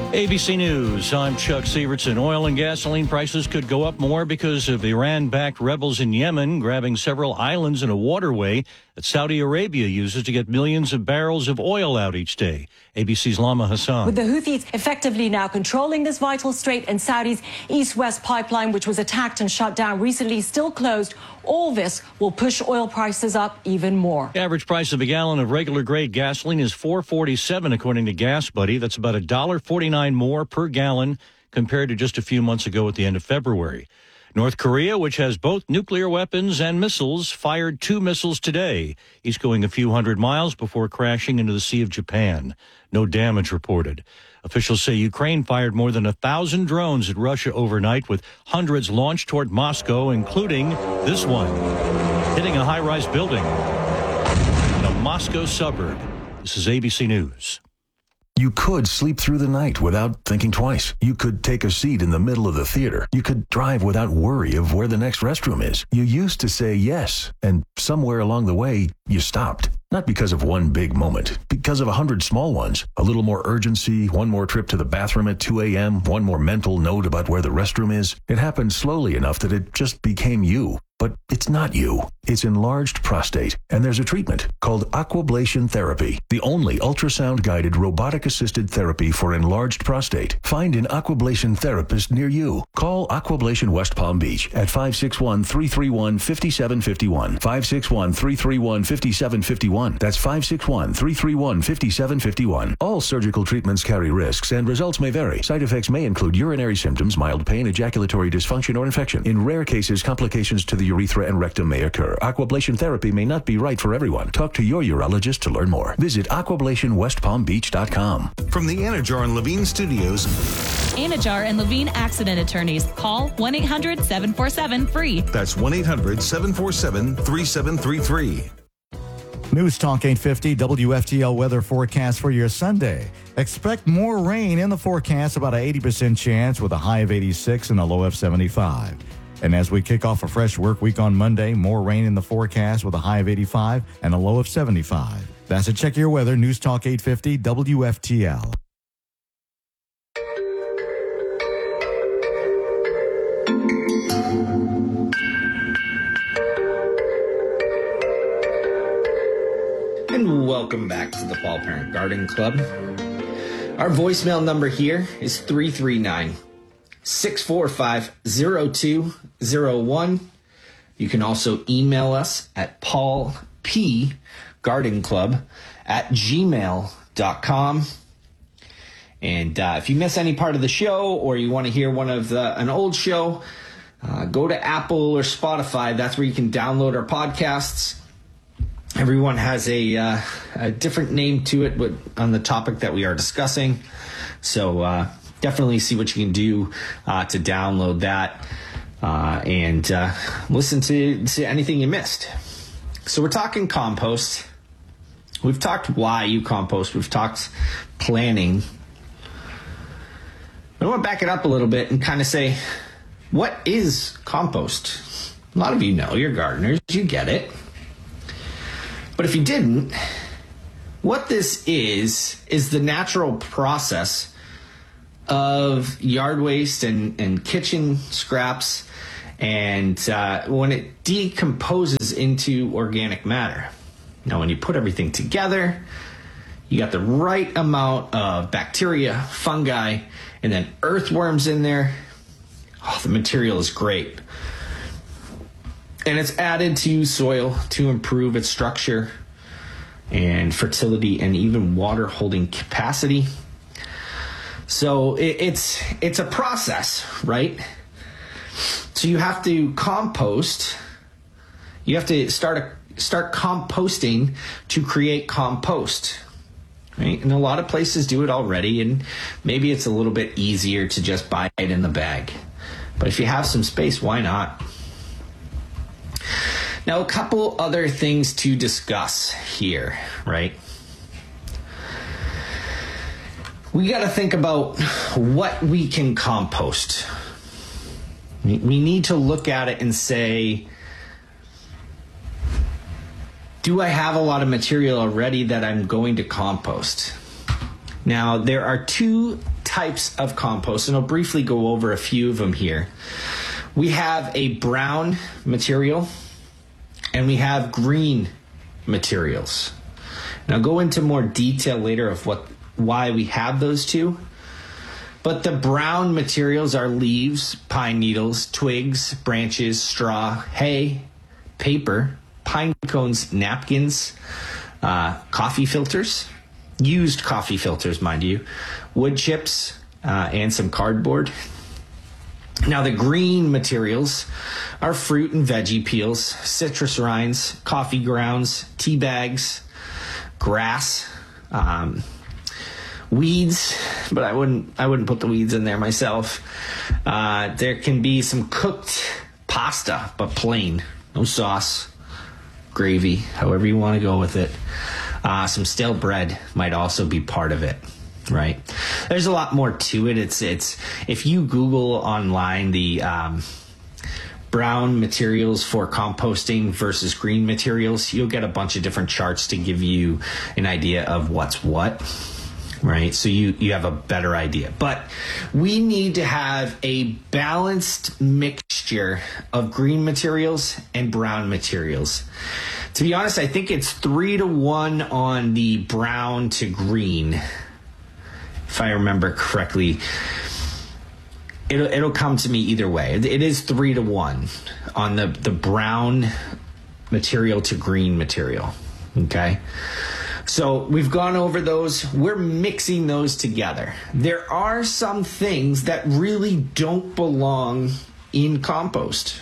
ABC News, I'm Chuck Sievertson. Oil and gasoline prices could go up more because of Iran-backed rebels in Yemen grabbing several islands in a waterway that Saudi Arabia uses to get millions of barrels of oil out each day. ABC's Lama Hassan. With the Houthis effectively now controlling this vital strait and Saudi's east-west pipeline, which was attacked and shut down recently, still closed, all this will push oil prices up even more. The average price of a gallon of regular grade gasoline is $4.47, according to Gas Buddy. That's about $1.49 more per gallon compared to just a few months ago at the end of February. North Korea, which has both nuclear weapons and missiles, fired 2 missiles today, each going a few hundred miles before crashing into the Sea of Japan. No damage reported. Officials say Ukraine fired more than 1,000 drones at Russia overnight, with hundreds launched toward Moscow, including this one, hitting a high-rise building in a Moscow suburb. This is ABC News. You could sleep through the night without thinking twice. You could take a seat in the middle of the theater. You could drive without worry of where the next restroom is. You used to say yes, and somewhere along the way, you stopped. Not because of one big moment, because of 100 small ones. A little more urgency, one more trip to the bathroom at 2 a.m., one more mental note about where the restroom is. It happened slowly enough that it just became you. But it's not you. It's enlarged prostate, and there's a treatment called Aquablation Therapy, the only ultrasound-guided robotic-assisted therapy for enlarged prostate. Find an Aquablation therapist near you. Call Aquablation West Palm Beach at 561-331-5751. 561-331-5751. That's 561-331-5751. All surgical treatments carry risks, and results may vary. Side effects may include urinary symptoms, mild pain, ejaculatory dysfunction, or infection. In rare cases, complications to the urethra and rectum may occur. Aquablation therapy may not be right for everyone. Talk to your urologist to learn more. Visit aquablationwestpalmbeach.com. From the Anajar and Levine Studios. Anajar and Levine Accident Attorneys. Call 1-800-747-FREE. That's 1-800-747-3733. News Talk 850 WFTL weather forecast for your Sunday. Expect more rain in the forecast, about an 80% chance with a high of 86 and a low of 75. And as we kick off a fresh work week on Monday, more rain in the forecast with a high of 85 and a low of 75. That's a Check Your Weather, News Talk 850 WFTL. And welcome back to the Paul Parent Garden Club. Our voicemail number here is 339-645-0201. You can also email us at paulpgardenclub@gmail.com. And if you miss any part of the show, or you want to hear an old show, go to Apple or Spotify. That's where you can download our podcasts. Everyone has a different name to it on the topic that we are discussing. So definitely see what you can do to download that and listen to anything you missed. So we're talking compost. We've talked why you compost. We've talked planning. I want to back it up a little bit and kind of say, what is compost? A lot of you know, you're gardeners, you get it. But if you didn't, what this is the natural process of yard waste and kitchen scraps, and when it decomposes into organic matter. Now, when you put everything together, you got the right amount of bacteria, fungi, and then earthworms in there. Oh, the material is great. And it's added to soil to improve its structure and fertility and even water holding capacity. So it's a process, right? So you have to compost. You have to start composting to create compost, right? And a lot of places do it already, and maybe it's a little bit easier to just buy it in the bag. But if you have some space, why not? Now, a couple other things to discuss here, right? We got to think about what we can compost. We need to look at it and say, do I have a lot of material already that I'm going to compost? Now, there are two types of compost, and I'll briefly go over a few of them here. We have a brown material and we have green materials. And I'll go into more detail later of why we have those two. But the brown materials are leaves, pine needles, twigs, branches, straw, hay, paper, pine cones, napkins, coffee filters, used coffee filters, mind you, wood chips, and some cardboard. Now, the green materials are fruit and veggie peels, citrus rinds, coffee grounds, tea bags, grass, weeds, but I wouldn't put the weeds in there myself. There can be some cooked pasta, but plain, no sauce, gravy, however you want to go with it. Some stale bread might also be part of it, right? There's a lot more to it. It's if you Google online the brown materials for composting versus green materials, you'll get a bunch of different charts to give you an idea of what's what, right? So you have a better idea. But we need to have a balanced mixture of green materials and brown materials. To be honest, I think it's 3-to-1 on the brown to green, if I remember correctly. It'll come to me either way. It is 3-to-1 on the brown material to green material. Okay. So we've gone over those. We're mixing those together. There are some things that really don't belong in compost.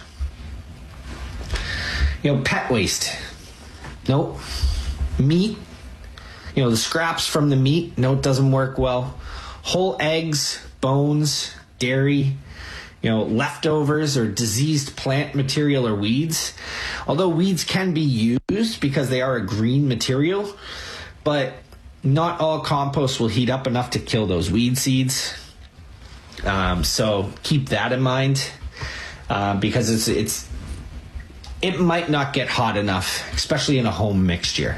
Pet waste. Nope. Meat. The scraps from the meat. No, it doesn't work well. Whole eggs, bones, dairy, leftovers or diseased plant material or weeds. Although weeds can be used because they are a green material, but not all compost will heat up enough to kill those weed seeds. So keep that in mind because it might not get hot enough, especially in a home mixture.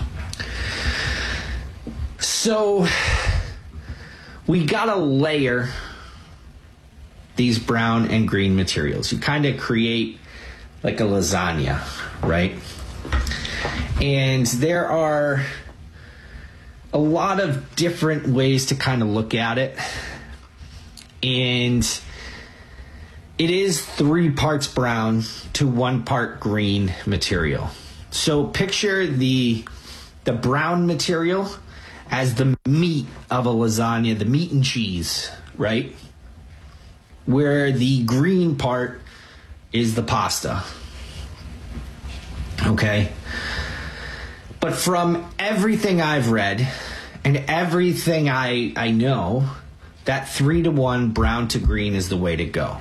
So we gotta layer these brown and green materials. You kind of create like a lasagna, right? And there are a lot of different ways to kind of look at it. And it is 3 parts brown to 1 part green material. So picture the brown material as the meat of a lasagna, the meat and cheese, right? Where the green part is the pasta. Okay? But from everything I've read and everything I know, that 3-to-1 brown to green is the way to go.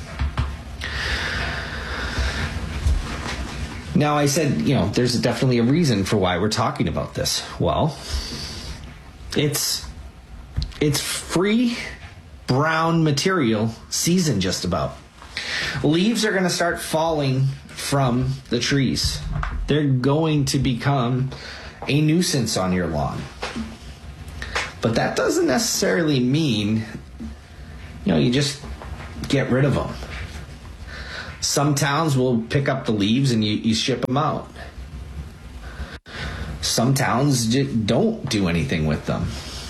Now, I said, there's definitely a reason for why we're talking about this. Well, it's free brown material season just about. Leaves are going to start falling from the trees. They're going to become a nuisance on your lawn. But that doesn't necessarily mean, you just get rid of them. Some towns will pick up the leaves and you ship them out. Some towns don't do anything with them.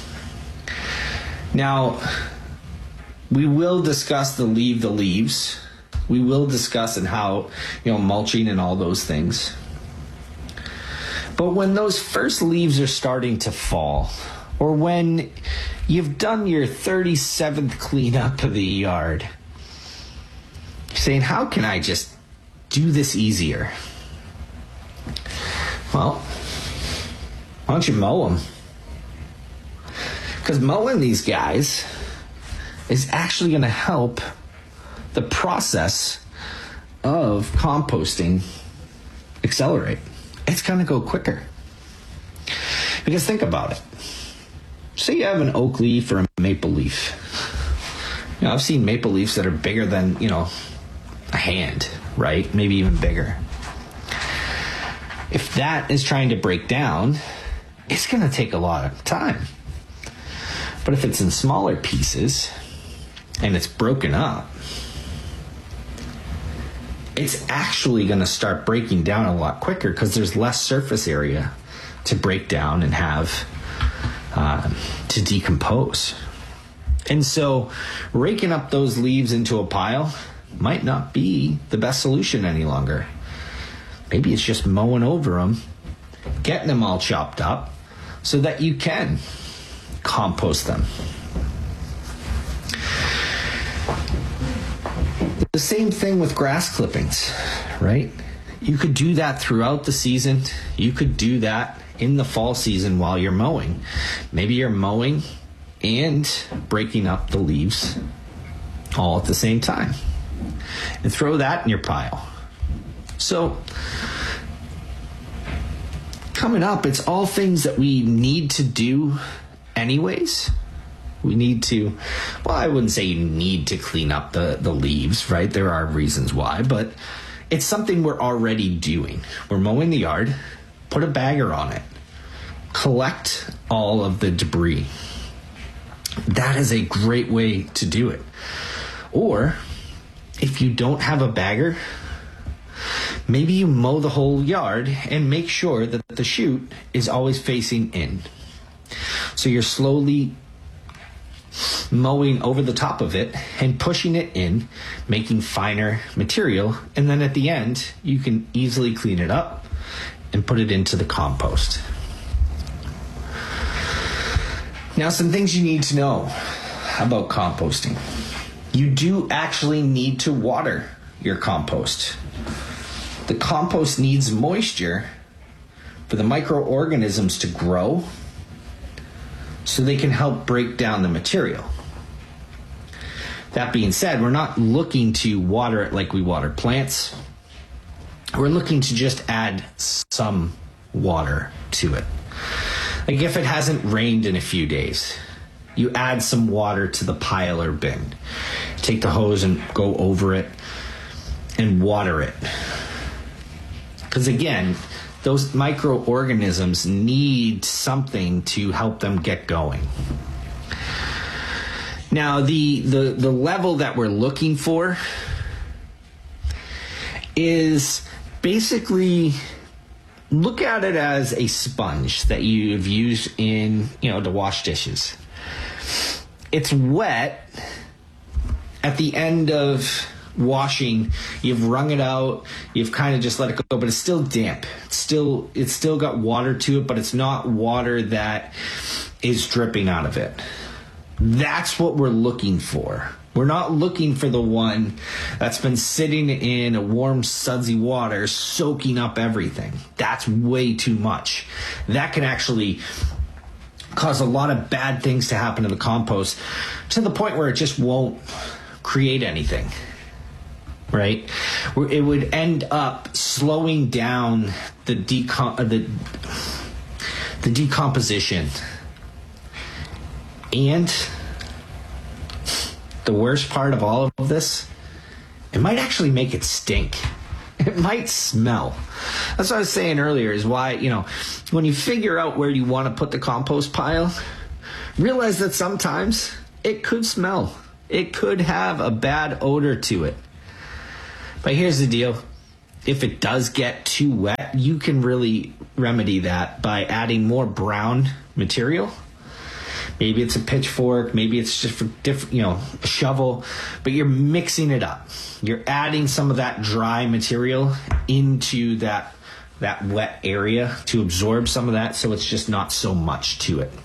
Now, we will discuss the leaves. We will discuss and how, mulching and all those things. But when those first leaves are starting to fall, or when you've done your 37th cleanup of the yard, you're saying, how can I just do this easier? Well, why don't you mow them? Because mowing these guys is actually going to help the process of composting accelerate. It's going to go quicker. Because think about it. Say you have an oak leaf or a maple leaf. I've seen maple leaves that are bigger than, a hand, right? Maybe even bigger. If that is trying to break down, it's going to take a lot of time. But if it's in smaller pieces and it's broken up, it's actually going to start breaking down a lot quicker because there's less surface area to break down and have to decompose. And so raking up those leaves into a pile might not be the best solution any longer. Maybe it's just mowing over them, getting them all chopped up so that you can compost them. The same thing with grass clippings, right? You could do that throughout the season. You could do that in the fall season while you're mowing. Maybe you're mowing and breaking up the leaves all at the same time. And throw that in your pile. So, coming up, it's all things that we need to do anyways. We need to, well, I wouldn't say you need to clean up the leaves, right? There are reasons why, but it's something we're already doing. We're mowing the yard, put a bagger on it, collect all of the debris. That is a great way to do it. Or, if you don't have a bagger, maybe you mow the whole yard and make sure that the chute is always facing in. So you're slowly mowing over the top of it and pushing it in, making finer material, and then at the end you can easily clean it up and put it into the compost. Now, some things you need to know about composting. You do actually need to water your compost. The compost needs moisture for the microorganisms to grow so they can help break down the material. That being said, we're not looking to water it like we water plants. We're looking to just add some water to it. Like if it hasn't rained in a few days, you add some water to the pile or bin. Take the hose and go over it and water it. Because again, those microorganisms need something to help them get going. Now, the level that we're looking for is basically, look at it as a sponge that you've used in, to wash dishes. It's wet at the end of washing. You've wrung it out, you've kind of just let it go, but it's still damp. It's still got water to it, but it's not water that is dripping out of it. That's what we're looking for. We're not looking for the one that's been sitting in a warm, sudsy water, soaking up everything. That's way too much. That can actually cause a lot of bad things to happen to the compost, to the point where it just won't create anything. Right? It would end up slowing down the decomposition. And the worst part of all of this, it might actually make it stink. It might smell. That's what I was saying earlier, is why, when you figure out where you want to put the compost pile, realize that sometimes it could smell. It could have a bad odor to it. But here's the deal. If it does get too wet, you can really remedy that by adding more brown material. Maybe it's a pitchfork, maybe it's just for different, a shovel, but you're mixing it up. You're adding some of that dry material into that wet area to absorb some of that, so it's just not so much to it.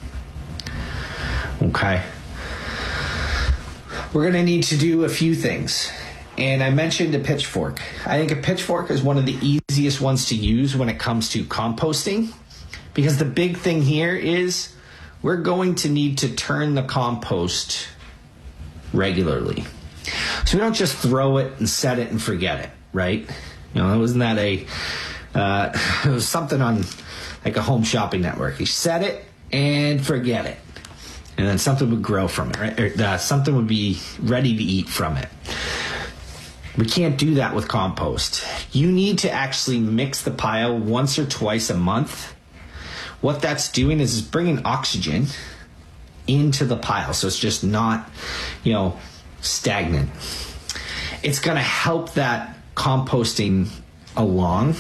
Okay. We're going to need to do a few things. And I mentioned a pitchfork. I think a pitchfork is one of the easiest ones to use when it comes to composting, because the big thing here is we're going to need to turn the compost regularly. So we don't just throw it and set it and forget it, right? Wasn't that it was something on like a Home Shopping Network. You set it and forget it. And then something would grow from it, right? Or something would be ready to eat from it. We can't do that with compost. You need to actually mix the pile once or twice a month. What that's doing is bringing oxygen into the pile, so it's just not, stagnant. It's going to help that composting along.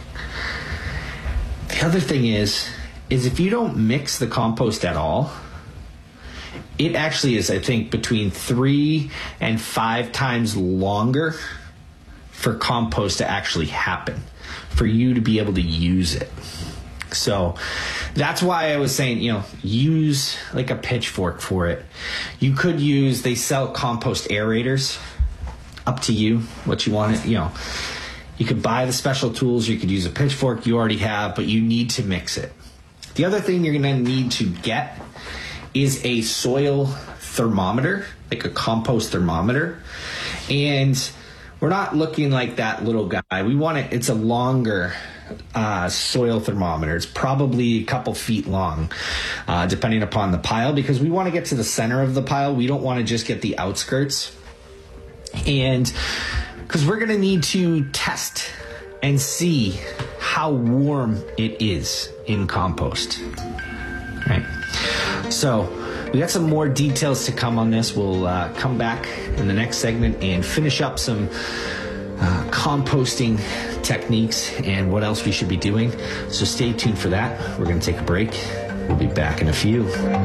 The other thing is if you don't mix the compost at all, it actually is, I think, between 3 and 5 times longer for compost to actually happen, for you to be able to use it. So that's why I was saying, use like a pitchfork for it. You could use, they sell compost aerators. Up to you what you want it, You could buy the special tools, you could use a pitchfork you already have, but you need to mix it. The other thing you're going to need to get is a soil thermometer, like a compost thermometer. And we're not looking like that little guy. We want it, it's a longer soil thermometer. It's probably a couple feet long, depending upon the pile, because we want to get to the center of the pile. We don't want to just get the outskirts. And because we're going to need to test and see how warm it is in compost. Right. So we got some more details to come on this. We'll come back in the next segment and finish up some composting techniques and what else we should be doing. So stay tuned for that. We're going to take a break. We'll be back in a few.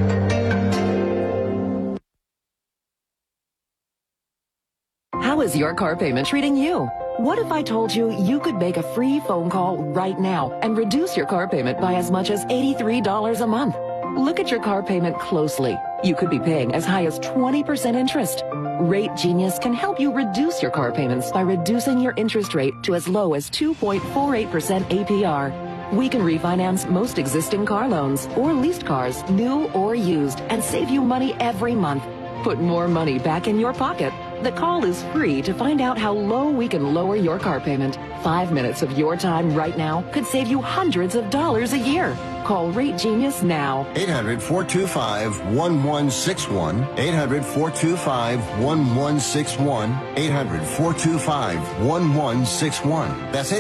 How is your car payment treating you? What if I told you you could make a free phone call right now and reduce your car payment by as much as $83 a month? Look at your car payment closely. You could be paying as high as 20% interest. Rate Genius can help you reduce your car payments by reducing your interest rate to as low as 2.48% APR. We can refinance most existing car loans or leased cars, new or used, and save you money every month. Put more money back in your pocket. The call is free to find out how low we can lower your car payment. 5 minutes of your time right now could save you hundreds of dollars a year. Call Rate Genius now. 800-425-1161. 800-425-1161. 800-425-1161. That's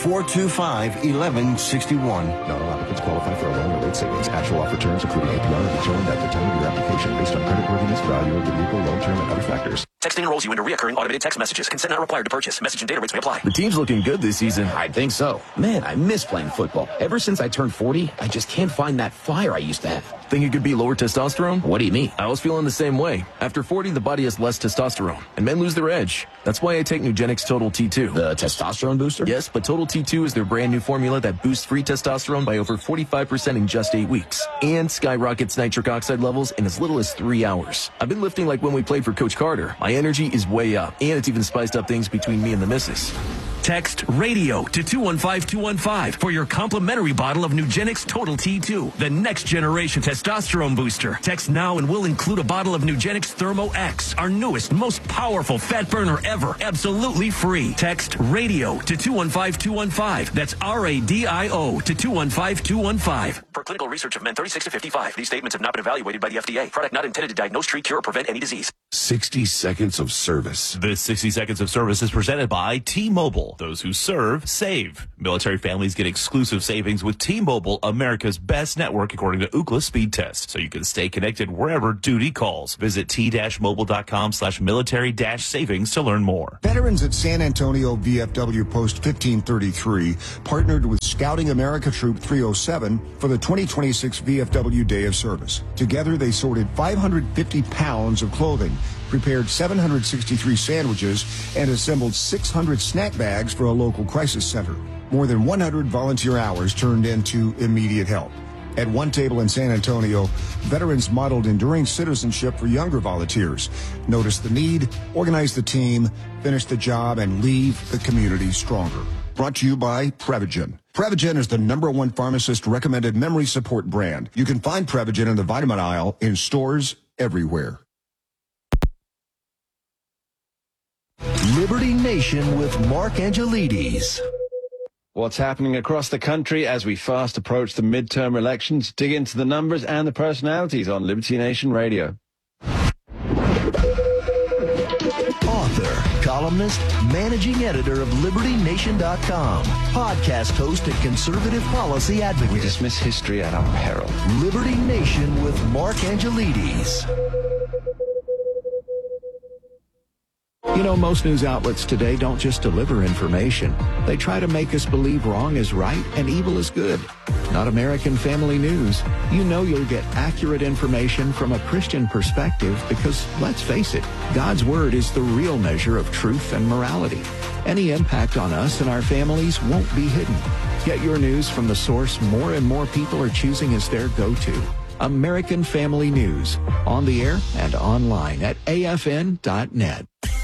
800-425-1161. Not all applicants qualify for a loan or rate savings. Actual offer terms, including APR, are determined at the time of your application based on creditworthiness, value of the vehicle, loan term, and other factors. Texting enrolls you into recurring automated text messages. Consent not required to purchase. Message and data rates may apply. The team's looking good this season. I think so. Man, I miss playing football. Ever since I turned 40, I just can't find that fire I used to have. Think it could be lower testosterone? What do you mean? I was feeling the same way. After 40, the body has less testosterone, and men lose their edge. That's why I take Nugenix Total T2. The testosterone booster? Yes, but Total T2 is their brand new formula that boosts free testosterone by over 45% in just 8 weeks, and skyrockets nitric oxide levels in as little as 3 hours. I've been lifting like when we played for Coach Carter. My energy is way up, and it's even spiced up things between me and the missus. Text RADIO to 215-215 for your complimentary bottle of Nugenix Total T2, the next generation testosterone booster. Text now and we'll include a bottle of Nugenix Thermo X, our newest, most powerful fat burner ever, absolutely free. Text RADIO to 215-215. That's RADIO to 215-215. For clinical research of men 36 to 55, these statements have not been evaluated by the FDA. Product not intended to diagnose, treat, cure, or prevent any disease. 60 seconds of service. This 60 seconds of service is presented by T-Mobile. Those who serve, save. Military families get exclusive savings with T-Mobile, America's best network according to Ookla speed test, so you can stay connected wherever duty calls. Visit t-mobile.com/military-savings to learn more. Veterans at San Antonio VFW Post 1533 partnered with Scouting America Troop 307 for the 2026 VFW Day of Service. Together, they sorted 550 pounds of clothing, prepared 763 sandwiches, and assembled 600 snack bags for a local crisis center. More than 100 volunteer hours turned into immediate help. At one table in San Antonio, veterans modeled enduring citizenship for younger volunteers, noticed the need, organized the team, finished the job, and leave the community stronger. Brought to you by Prevagen. Prevagen is the #1 pharmacist-recommended memory support brand. You can find Prevagen in the vitamin aisle in stores everywhere. Liberty Nation with Mark Angelides. What's happening across the country as we fast approach the midterm elections? Dig into the numbers and the personalities on Liberty Nation Radio. author, columnist, managing editor of LibertyNation.com, podcast host and conservative policy advocate. We dismiss history at our peril. Liberty Nation with Mark Angelides. You know, most news outlets today don't just deliver information. They try to make us believe wrong is right and evil is good. Not American Family News. You know you'll get accurate information from a Christian perspective because, let's face it, God's Word is the real measure of truth and morality. Any impact on us and our families won't be hidden. Get your news from the source more and more people are choosing as their go-to. American Family News, on the air and online at afn.net.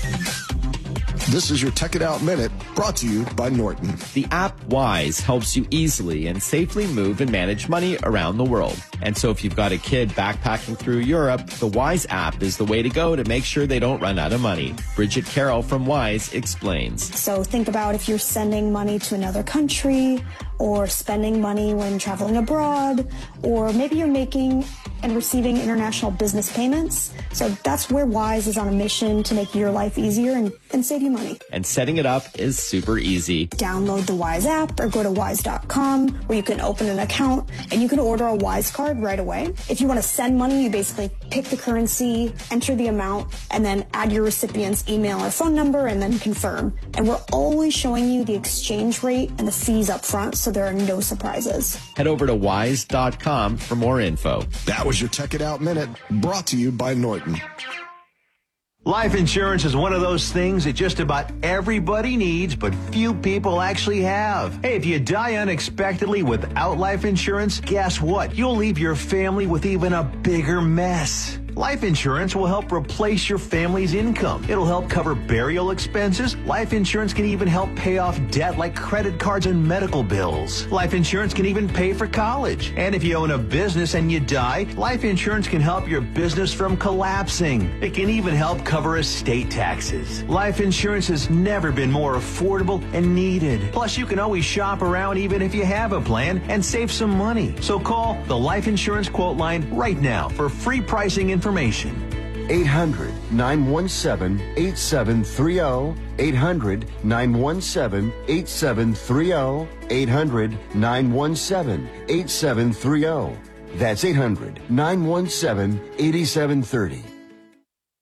This is your Tech It Out Minute, brought to you by Norton. The app Wise helps you easily and safely move and manage money around the world. And so if you've got a kid backpacking through Europe, the Wise app is the way to go to make sure they don't run out of money. Bridget Carroll from Wise explains. So think about if you're sending money to another country, or spending money when traveling abroad, or maybe you're making and receiving international business payments. So that's where Wise is on a mission to make your life easier and save you money. And setting it up is super easy. Download the Wise app or go to wise.com where you can open an account and you can order a Wise card right away. If you want to send money, you basically pick the currency, enter the amount, and then add your recipient's email or phone number and then confirm. And we're always showing you the exchange rate and the fees up front, so there are no surprises. Head over to wise.com for more info. That was your Tech It Out Minute, brought to you by Norton. Life insurance is one of those things that just about everybody needs, but few people actually have. Hey, if you die unexpectedly without life insurance, guess what? You'll leave your family with even a bigger mess. Life insurance will help replace your family's income. It'll help cover burial expenses. Life insurance can even help pay off debt like credit cards and medical bills. Life insurance can even pay for college. And if you own a business and you die, life insurance can help your business from collapsing. It can even help cover estate taxes. Life insurance has never been more affordable and needed. Plus, you can always shop around even if you have a plan and save some money. So call the Life Insurance Quote Line right now for free pricing information. 800-917-8730. 800-917-8730. 800-917-8730. That's 800-917-8730.